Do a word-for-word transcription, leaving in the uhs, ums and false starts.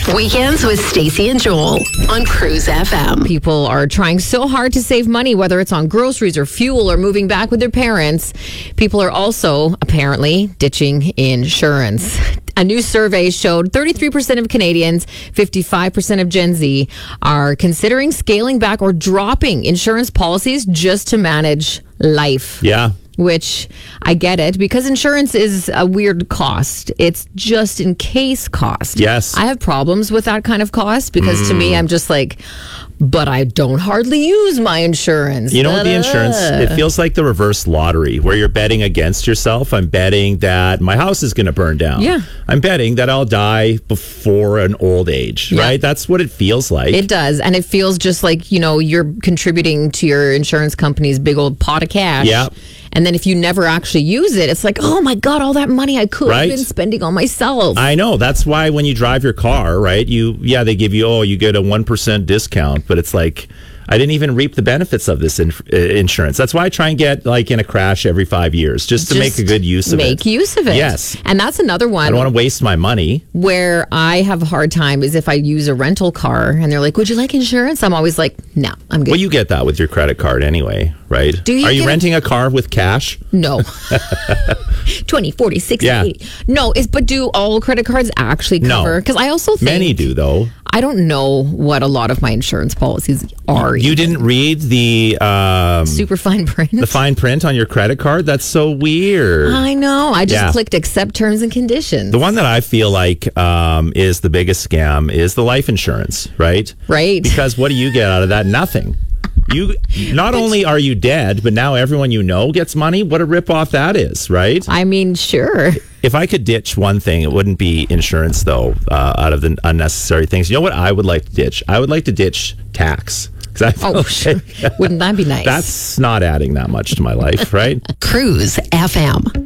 Weekends with Stacey and Joel on Cruise F M. People are trying so hard to save money, whether it's on groceries or fuel or moving back with their parents. People are also apparently ditching insurance. A new survey showed thirty-three percent of Canadians, fifty-five percent of Gen Z are considering scaling back or dropping insurance policies just to manage life. Yeah. Which I get it, because insurance is a weird cost. It's just in case cost. Yes. I have problems with that kind of cost because mm. to me, I'm just like, but I don't hardly use my insurance. You know what, the insurance, it feels like the reverse lottery where you're betting against yourself. I'm betting that my house is going to burn down. Yeah. I'm betting that I'll die before an old age, yeah. right? That's what it feels like. It does. And it feels just like, you know, you're contributing to your insurance company's big old pot of cash. Yeah. And then if you never actually use it, it's like, oh my God, all that money I could right? have been spending on myself. I know. That's why when you drive your car, right, you, yeah, they give you, oh, you get a one percent discount, but it's like, I didn't even reap the benefits of this in, uh, insurance. That's why I try and get like in a crash every five years, just to just make a good use of make it. Make use of it. Yes. And that's another one. I don't want to waste my money. Where I have a hard time is if I use a rental car and they're like, would you like insurance? I'm always like, no, I'm good. Well, you get that with your credit card anyway, right? Do you Are you renting a-, a car with cash? No. twenty, forty, sixty, yeah. eighty. No, is but do all credit cards actually cover? Because no. I also think... Many do, though. I don't know what a lot of my insurance policies are. You even. didn't read the... Um, super fine print? The fine print on your credit card? That's so weird. I know. I just yeah. clicked accept terms and conditions. The one that I feel like um, is the biggest scam is the life insurance, right? Right. Because what do you get out of that? Nothing. You not only are you dead, but now everyone you know gets money. What a ripoff that is, right? I mean, sure. If I could ditch one thing, it wouldn't be insurance, though, uh, out of the unnecessary things. You know what I would like to ditch? I would like to ditch tax. I oh, like, sure. Wouldn't that be nice? That's not adding that much to my life, right? Cruise F M.